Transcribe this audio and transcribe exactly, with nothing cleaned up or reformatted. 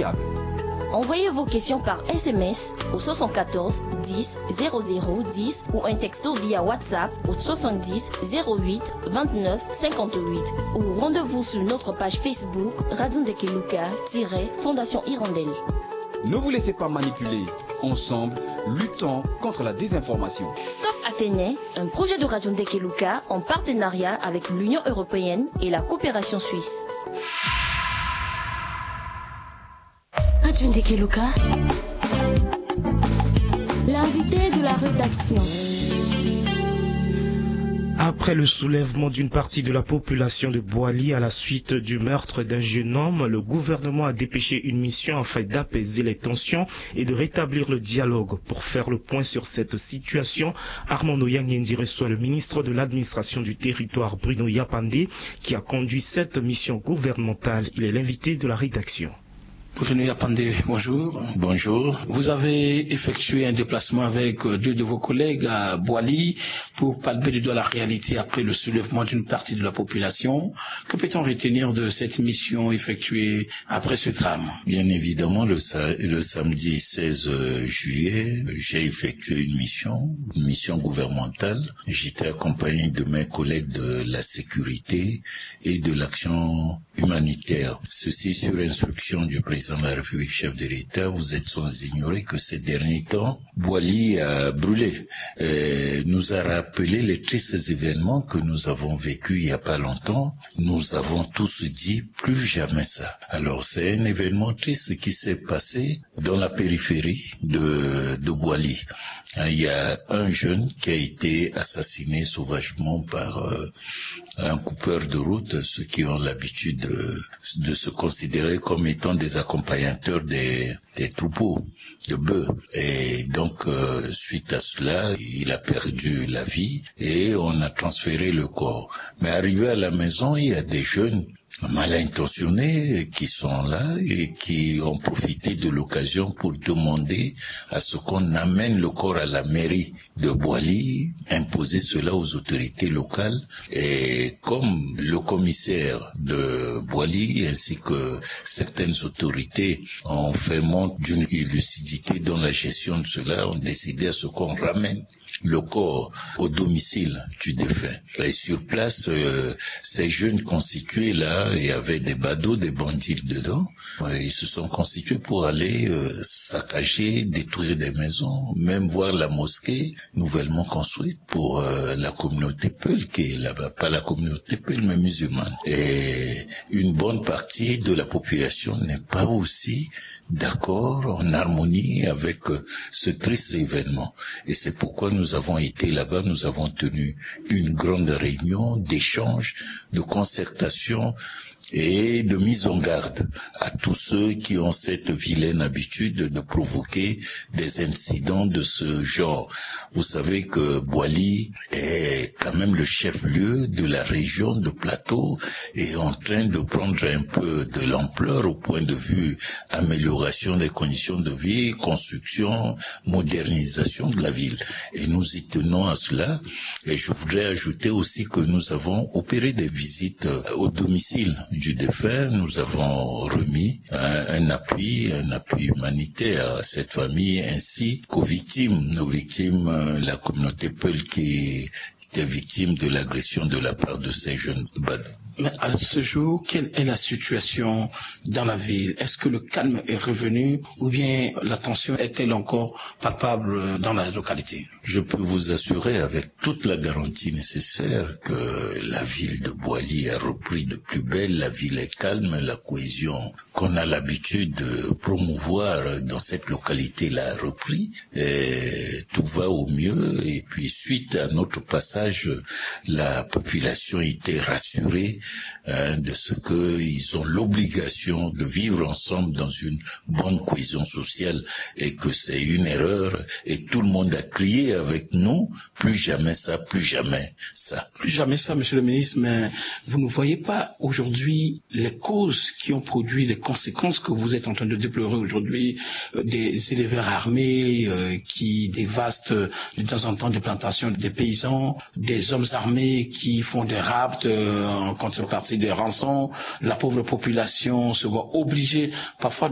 fiable. Envoyez vos questions par S M S au soixante-quatorze dix zéro zéro dix ou un texto via WhatsApp au soixante-dix zéro huit vingt-neuf cinquante-huit ou rendez-vous sur notre page Facebook Radio Ndekeluka-Fondation Hirondelle. Ne vous laissez pas manipuler. Ensemble, luttons contre la désinformation. Stop Athénée, un projet de Radio Ndekeluka en partenariat avec l'Union européenne et la coopération suisse. Radio Ndekeluka, l'invité de la rédaction. Après le soulèvement d'une partie de la population de Boali à la suite du meurtre d'un jeune homme, le gouvernement a dépêché une mission afin d'apaiser les tensions et de rétablir le dialogue. Pour faire le point sur cette situation, Armando Yangendi reçoit le ministre de l'administration du territoire Bruno Yapandé qui a conduit cette mission gouvernementale. Il est l'invité de la rédaction. Bruno Yapandé, bonjour. Bonjour. Vous avez effectué un déplacement avec deux de vos collègues à Boali pour palper du doigt la réalité après le soulèvement d'une partie de la population. Que peut-on retenir de cette mission effectuée après ce drame? Bien évidemment, le, le samedi seize juillet, j'ai effectué une mission, une mission gouvernementale. J'étais accompagné de mes collègues de la sécurité et de l'action humanitaire. Ceci sur instruction du président de la République, chef de l'État. Vous êtes sans ignorer que ces derniers temps, Boali a brûlé. Euh, nous a rappelé les tristes événements que nous avons vécus il n'y a pas longtemps. Nous avons tous dit plus jamais ça. Alors c'est un événement triste qui s'est passé dans la périphérie de, de Boali. Il y a un jeune qui a été assassiné sauvagement par euh, un coupeur de route, ceux qui ont l'habitude de, de se considérer comme étant des accompagnateurs des, des troupeaux de bœufs. Et donc, euh, suite à cela, il a perdu la vie et on a transféré le corps. Mais arrivé à la maison, il y a des jeunes mal intentionnés qui sont là et qui ont profité de l'occasion pour demander à ce qu'on amène le corps à la mairie de Boali, imposer cela aux autorités locales. Et comme le commissaire de Boali ainsi que certaines autorités ont fait montre d'une lucidité dans la gestion de cela, ont décidé à ce qu'on ramène le corps au domicile du défunt. Et sur place, euh, ces jeunes constitués là, il y avait des badauds, des bandits dedans. Ils se sont constitués pour aller euh, saccager, détruire des maisons, même voir la mosquée nouvellement construite pour euh, la communauté Peul qui est là-bas, pas la communauté Peul mais musulmane. Et une bonne partie de la population n'est pas aussi d'accord, en harmonie avec euh, ce triste événement. Et c'est pourquoi nous avons été là-bas, nous avons tenu une grande réunion d'échange, de concertation et de mise en garde à tous ceux qui ont cette vilaine habitude de provoquer des incidents de ce genre. Vous savez que Boali est quand même le chef-lieu de la région de Plateau et est en train de prendre un peu de l'ampleur au point de vue amélioration des conditions de vie, construction, modernisation de la ville. Et nous y tenons à cela. Et je voudrais ajouter aussi que nous avons opéré des visites au domicile du défunt. Nous avons remis un, un appui, un appui humanitaire à cette famille ainsi qu'aux victimes, aux victimes, la communauté Peul qui était victime de l'agression de la part de ces jeunes badauds. Mais à ce jour, quelle est la situation dans la ville? Est-ce que le calme est revenu ou bien la tension est-elle encore palpable dans la localité? Je peux vous assurer avec toute la garantie nécessaire que la ville de Boali a repris de plus belle, la ville est calme, la cohésion qu'on a l'habitude de promouvoir dans cette localité-là a repris, et tout va au mieux. Et puis suite à notre passage, la population était rassurée hein, de ce qu'ils ont l'obligation de vivre ensemble dans une bonne cohésion sociale et que c'est une erreur. Et tout le monde a crié avec nous, plus jamais ça, plus jamais ça. Plus jamais ça, monsieur le ministre, mais vous ne voyez pas aujourd'hui les causes qui ont produit les conséquences que vous êtes en train de déplorer aujourd'hui, euh, des éleveurs armés euh, qui dévastent euh, de temps en temps des plantations des paysans, des hommes armés qui font des rapts euh, en contrepartie des rançons, la pauvre population se voit obligée parfois